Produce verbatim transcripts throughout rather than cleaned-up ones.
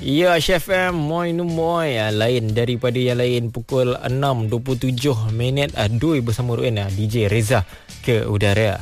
Ya, Chef M, moi nu moi. Lain daripada yang lain, pukul enam dua puluh tujuh minit Dui bersama Ruin D J Reza ke udara.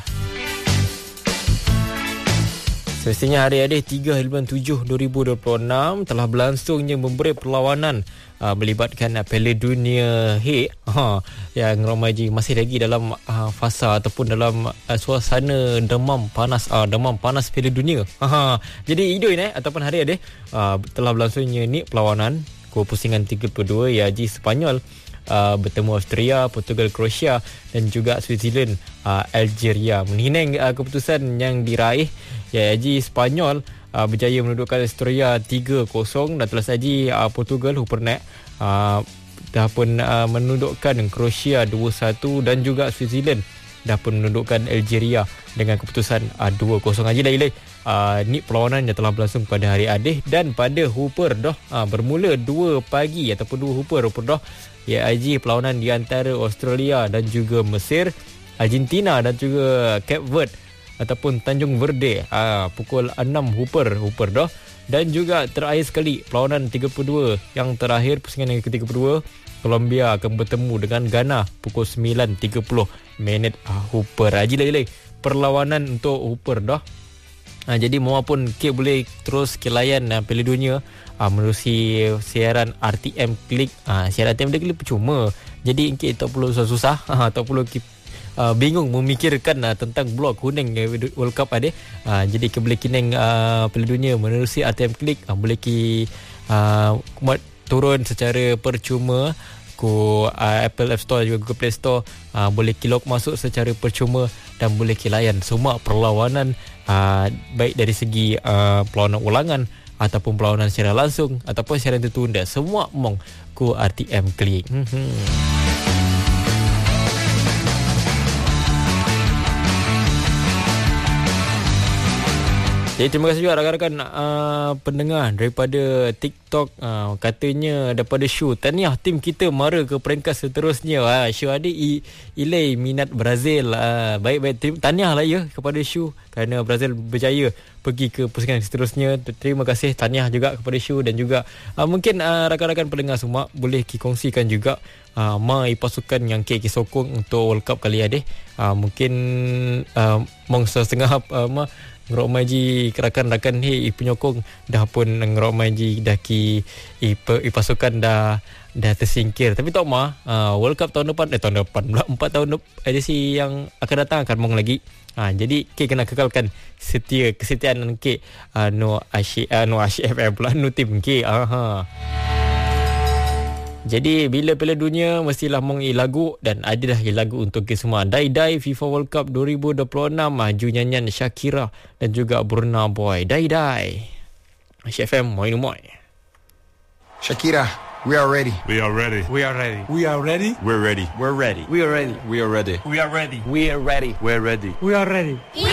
Semestinya hari ini tiga bulan tujuh dua ribu dua puluh enam telah berlangsungnya memberi perlawanan uh, melibatkan uh, Piala Dunia H ha, yang Romaji masih lagi dalam uh, fasa ataupun dalam uh, suasana demam panas uh, demam panas Piala Dunia. Ha, jadi itu ini ataupun hari ini uh, telah berlangsungnya ni perlawanan pusingan tiga puluh dua iaitu Sepanyol Uh, bertemu Austria, Portugal, Croatia dan juga Switzerland, uh, Algeria. Mengenai uh, keputusan yang diraih, iaitu Sepanyol uh, berjaya menundukkan Austria tiga kosong dan telah saji uh, Portugal Hupernet uh, dah pun uh, menundukkan Croatia dua satu dan juga Switzerland dah pun menundukkan Algeria dengan keputusan uh, dua kosong. Haji lagi uh, ni perlawanan yang telah berlangsung pada hari adih dan pada Hooper dah uh, bermula dua pagi ataupun dua Hooper Hooper dah iaitu perlawanan di antara Australia dan juga Mesir, Argentina dan juga Cape Verde ataupun Tanjung Verde uh, pukul enam Hooper Hooper dah. Dan juga terakhir sekali perlawanan tiga puluh dua yang terakhir, pusingan yang ke tiga puluh dua, Colombia akan bertemu dengan Ghana pukul sembilan tiga puluh minit uh, Hooper. Haji lagi perlawanan untuk Hooper dah. Ha, jadi maupun Kek boleh terus ke layan uh, Piala Dunia uh, menerusi siaran R T M Klik. Uh, siaran R T M Klik percuma. Jadi Kek tak perlu susah-susah, uh, tak perlu uh, bingung memikirkan uh, tentang blok kuning uh, World Cup ada. Uh, jadi Kek boleh kineng uh, Piala Dunia menerusi R T M Klik. Uh, boleh ki uh, turun secara percuma ku uh, Apple App Store juga Google Play Store. Uh, boleh kilok masuk secara percuma dan boleh kilayan semua perlawanan uh, baik dari segi uh, perlawanan ulangan ataupun perlawanan secara langsung ataupun secara tertunda, semua mong ku R T M Klik. Hmm. Jadi terima kasih juga rakan-rakan uh, pendengar daripada TikTok. Uh, katanya daripada show, tahniah tim kita mara ke peringkat seterusnya. Uh, show ada i, ilai minat Brazil. Uh, baik-baik, tim, tahniah lah ya kepada show kerana Brazil berjaya pergi ke pusingan seterusnya. Terima kasih, tahniah juga kepada show dan juga uh, mungkin uh, rakan-rakan pendengar semua boleh kongsikan juga uh, mai pasukan yang K K sokong untuk World Cup kali ini. Uh, mungkin uh, mangsa setengah uh, ma ngerok maji rakan-rakan ni penyokong dah pun ngerok maji dah ki i, i pasukan dah dah tersingkir. Tapi tak mah uh, World Cup tahun depan eh tahun depan pula empat tahun edisi yang akan datang akan mong lagi. Ha, jadi K kena kekalkan setia kesetiaan K uh, no Asyik uh, no Asyik F M pula no tim K. Aha. Jadi bila Piala Dunia mestilah mong lagu dan ada dah lagu untuk kita semua. Die Die FIFA World Cup dua ribu dua puluh enam, maju nyanyian Shakira dan juga Burna Boy. Die Die. Asyik F M, moi no moi. Shakira, we are ready. We are ready. We are ready. We are ready. We're ready. We're ready. We are ready. We are ready. We are ready. We are ready. We're ready. We are ready.